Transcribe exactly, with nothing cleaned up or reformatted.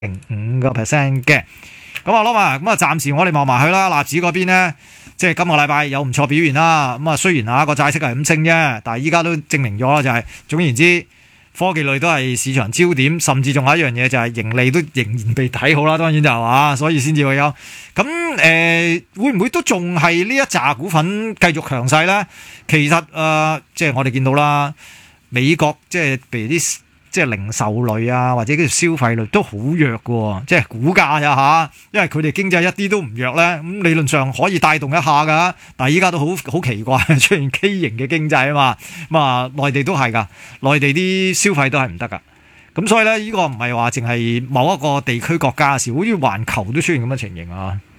零五個 percent 嘅。咁啊，攞埋咁啊，暫時我哋望埋去啦。納指嗰邊咧，即係今個禮拜有唔錯表現啦。咁啊，雖然啊個債息係咁升啫，但係依家都證明咗啦，就係、是、總言之，科技類都係市場焦點，甚至仲有一樣嘢就係盈利都仍然被睇好啦。當然就係、是、話，所以先至會有。咁誒、呃，會唔會都仲係呢一紮股份繼續強勢咧？其實誒、呃，即係我哋見到啦，美國即係譬如啲。即係零售類啊，或者叫消費類都好弱嘅喎，即係股價呀嚇，因為佢哋經濟一啲都唔弱咧，咁理論上可以帶動一下㗎。但係依家都好好奇怪，出現畸形嘅經濟啊嘛，咁啊內地都係㗎，內地啲消費都係唔得㗎。咁所以咧，呢個唔係話淨係某一個地區國家嘅事，好似環球都出現咁嘅情形啊。